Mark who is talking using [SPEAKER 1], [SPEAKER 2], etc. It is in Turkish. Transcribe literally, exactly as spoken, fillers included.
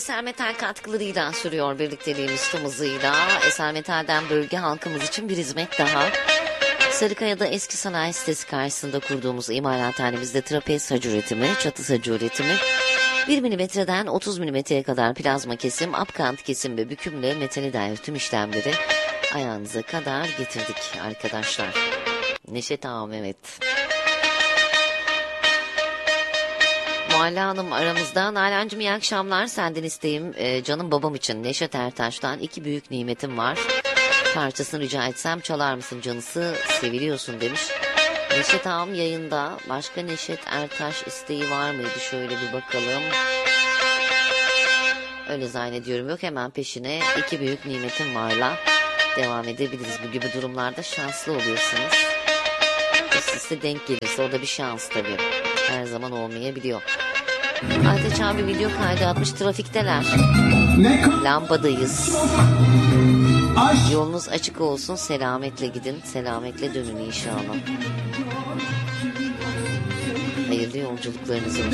[SPEAKER 1] Eser Metal katkılarıyla sürüyor birlikteliğimiz tüm hızıyla. Eser Metal'den bölge halkımız için bir hizmet daha. Sarıkaya'da eski sanayi sitesi karşısında kurduğumuz imalathanemizde trapez saç üretimi, çatı sacı üretimi, bir milimetreden otuz milimetreye kadar plazma kesim, apkant kesim ve bükümle metale dair tüm işlemleri ayağınıza kadar getirdik arkadaşlar. Neşet Ağa Mehmet. Mualla Hanım aramızda. Nalan'cığım iyi akşamlar. Senden isteğim e, canım babam için Neşet Ertaş'tan iki büyük nimetim var. Parçasını rica etsem çalar mısın canısı, seviliyorsun demiş. Neşet Ağam yayında. Başka Neşet Ertaş isteği var mıydı? Şöyle bir bakalım. Öyle zannediyorum. Yok, hemen peşine iki büyük nimetim varla devam edebiliriz. Bu gibi durumlarda şanslı oluyorsunuz. Size denk gelirse o da bir şans tabii. Her zaman olmayabiliyor. Aytaç abi video kaydı atmış, trafikteler. Lambadayız. Yolunuz açık olsun, selametle gidin, selametle dönün inşallah. Hayırlı yolculuklarınız olsun.